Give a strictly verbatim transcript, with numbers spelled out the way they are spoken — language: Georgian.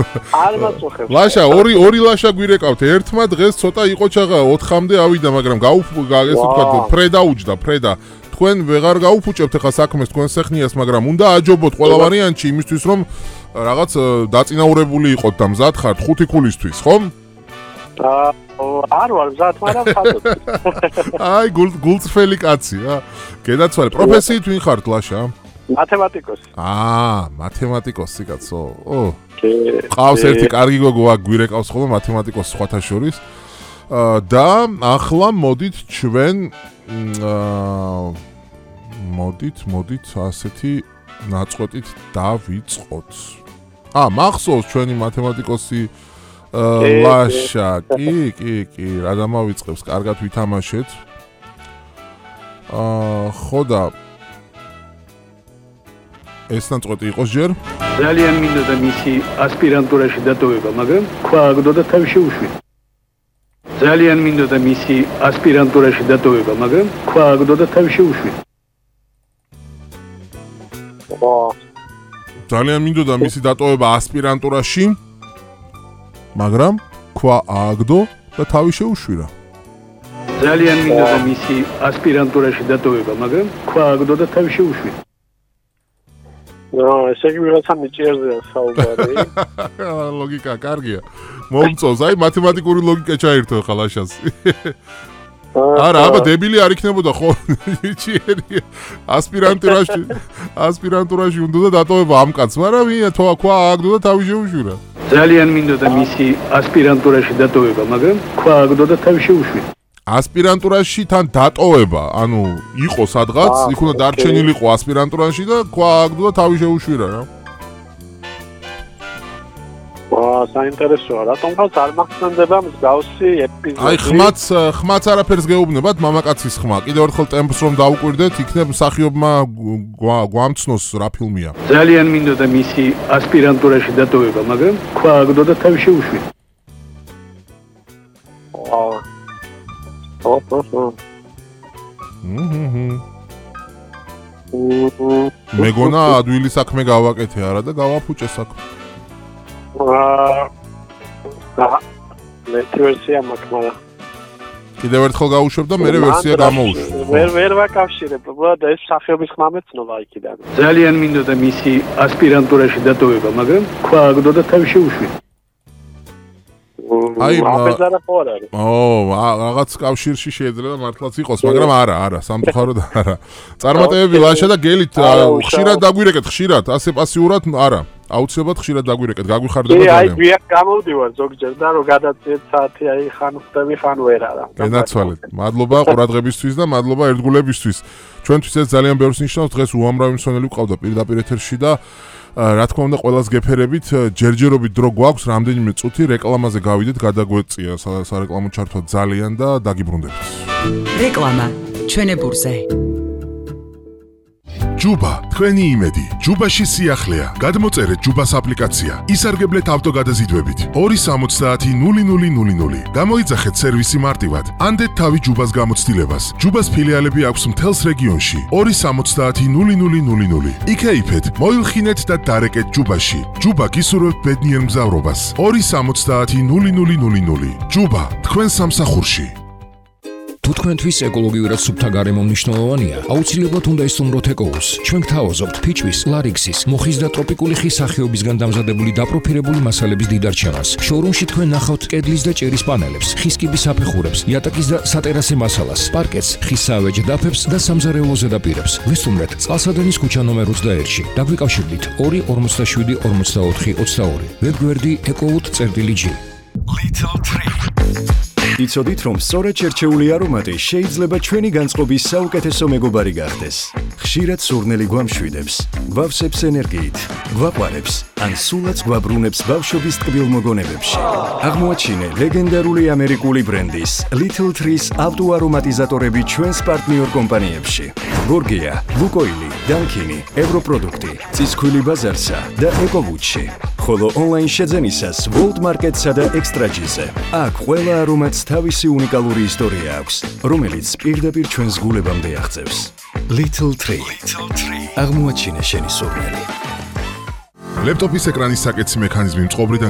არ მაწუხებს. ლაშა ორი ორი ლაშა გვირეკავთ. ერთმა დღეს ცოტა იყო ჩაღა ოთხამდე ავიდა, მაგრამ გაუფ ესე ვთქვათ, ფრე დაუჯდა, ფრე და თქვენ ვეღარ გაუფუჭებთ ახლა საქმეს თქვენ სეხნიას, მაგრამ უნდა აჯობოთ ყველა ვარიანტში იმისთვის, რომ რაღაც დაწინაურებული იყოთ და მზად ხართ ხუთი ქულისთვის, ხომ? არ ვარ მზად, მაგრამ ხართ. აი, გულწრფელი კაცი, ა. გედაცვალე, პროფესიით ვინ ხართ ლაშა? მათემატიკოსი. აა, მათემატიკოსი კაცო. ო. ყავს ერთი კარგი გოგო აქ გვირეკავს ხოლმე მათემატიკოსი სხვათა შორის. და ახლა მოდით ჩვენ მოდით, მოდით ასეთი ნაწყვეტით დავიწყოთ. აა, მახსოვს ჩვენი მათემატიკოსი ლაშა, კი, კი, კი, რა დამავიწყებს, კარგად ვითამაშეთ. აა, ხო და ეს ნაწყვეტი იყოს ჯერ? ძალიან მინდა და მისი ასპირანტურაში დატოვება, მაგრამ ქვა აგდო და თავი შეუშვი. ძალიან მინდა და მისი ასპირანტურაში დატოვება, მაგრამ ქვა აგდო და თავი შეუშვი. ძალიან მინდა და მისი დატოვება ასპირანტურაში, მაგრამ ქვა აგდო და თავი შეუშვირა. ძალიან მინდა და მისი ასპირანტურაში დატოვება, მაგრამ ქვა აგდო და თავი შეუშვი. ნო, ესე იგი ვიღაცა მიჭერზეა საუბარი. ლოგიკა კარგია. მომწონს, აი მათემატიკური ლოგიკა ჩაერთო ხა ლაშას. არა, აბა დებილი არ იქნებოდა ხო? იჭერია. ასპირანტურაში, ასპირანტურაში უნდა დატოვება ამ კაცს, მაგრამ ვინ თვა ქვა აგდო და თავი შეუშვირა. ძალიან მინდა და მისი ასპირანტურაში დატოვება, მაგრამ ქვა აგდო და თავი შეუშვი. ასპირანტურაში თან დატოვება, ანუ იყო სადღაც, იქ უნდა დარჩენილიყო ასპირანტურაში და ქვა აგდო და თავი შეუშვირა რა. აა, საინტერესოა, რატომ ხალხს არ მახსენდება მსგავსი ეპიზოდი? აი, ხმაც, ხმაც არაფერს გეუბნებათ, მამაკაცის ხმა. კიდევ ერთხელ ტემპს რომ დავუკვირდეთ, იქნებ მსახიობმა გვამცნოს რა ფილმია. ძალიან მინდა და მისი ასპირანტურაში დატოვება, მაგრამ ქვა აგდო და თავი შეუშვი. აა მეგონა ადვილი საქმე გავაკეთე არა და გავაფუჭე საქმე. აა მეტი ვერსია მაქვს, მაგრამ კიდევ ერთხელ გავუშვებ და მერე ვერსია გამოვუშვი. ვერ ვერ ვაკავშირებ, უბრალოდ ეს სახეობის ხმა მეცნობა იქიდან. ძალიან მინდა და მისი ასპირანტურაში დატოვება, მაგრამ ქვა აგდო და თავი შეუშვი. აი, აბეზარა ხო არ არის. ო, რაღაც კავშირში შეიძლება მართლაც იყოს, მაგრამ არა, არა, სამწუხაროდ არა. წარმატებები ლაშა და გელით ხშირად დაგვირეკეთ, ხშირად, ასე პასიურად არა. აუცილებლად ხშირად დაგვირეკეთ, გაგვიხარდება ძალიან. აი, ძალიან. გვიან გამოვდივარ ზოგჯერ და რო გადაწიეთ საათი, აი ხან ხდები, ხან ვერ არა. გენაცვალეთ. მადლობა ყურადღებისთვის და მადლობა ერთგულებისთვის. ჩვენთვის ეს ძალიან ბევრს ნიშნავს, დღეს უამრავი მსმენელი გვყავდა პირდაპირ ეთერში და რა თქმა უნდა ყველას გეფერებით, ჯერჯერობით დრო გვაქვს, რამდენიმე წუთი რეკლამაზე გავიდეთ, გადაგვეწია სარეკლამო ჩართვა ძალიან და დაგიბრუნდებით. რეკლამა ჩვენებურზე. ჯუბა, თქვენი იმედი. ჯუბაში სიახლეა. გადმოწერეთ ჯუბას აპლიკაცია. ისარგებლეთ ავტოგადაზიდვებით. ორი სამოცდაათი ნული ნული ნული ნული. გამოიძახეთ სერვისი მარტივად. ანდეთ თავი ჯუბას გამოცდილებას. ჯუბას ფილიალები აქვს მთელს რეგიონში. ორი სამოცდაათი ნული ნული ნული ნული. იქეიფეთ, მოილხინეთ და დარეკეთ ჯუბაში. ჯუბა გისურვებთ ბედნიერ მგზავრობას. ორი სამოცდაათი ნული ნული ნული ნული. ჯუბა, თქვენ სამსახურში. თუ თქვენთვის ეკოლოგიურად სუფთა გარემო მნიშვნელოვანია, აუცილებლად უნდა ისწავლოთ ეკოუს. ჩვენ გთავაზობთ ფიჭვის, ლარიქსის, მოხის და ტროპიკული ხის სახეობისგან დამზადებული დაპროფილებული მასალების დიდარჩევას. შოურუმში თქვენ ნახავთ კედლის და ჭერის პანელებს, ხის კიბის აფეხურებს, იატაკის და სატერასე მასალას, პარკეტს, ხის საავეჯ დაფებს და სამზარეულო ზედაპირებს. ვესტუმრეთ წყალსადენის ქუჩა ნომერ ოცდაერთში. დაგვიკავშირდით ორი ორმოცდაშვიდი ორმოცდაოთხი ოცდაორი. ვებგვერდი ეკოუთ წერტილი ჯი. Little Tree. იცოდით, რომ სწორედ შერჩეული არომატი შეიძლება ჩვენი განწყობის საუკეთესო მეგობარი გახდეს. ხშირად სურნელი გვამშვიდებს, გვავსებს ენერგიით, გვაყვარებს, ან სულაც გვაბრუნებს ბავშვობის ტკბილ მოგონებებში. აღმოაჩინე ლეგენდარული ამერიკული ბრენდის Little Trees ავტოარომატიზატორები ჩვენს პარტნიორ კომპანიებში. გორგია, ლუკოილი, დანკინი, ევროპროდუქტი, წისქვილი ბაზარსა და ეკოვუჩი. ხოლო ონლაინ შეძენისას World Market-სა და Extra-ჯიზე. აქ ყველა არომატს თავისი უნიკალური ისტორია აქვს, რომელიც პირდაპირ ჩვენს გულებამდე აღწევს. Little Tree. აღმოაჩინე შენი სურნელი. ლეპტოპის ეკრანის საკეთსი მექანიზმი მწყობრიდან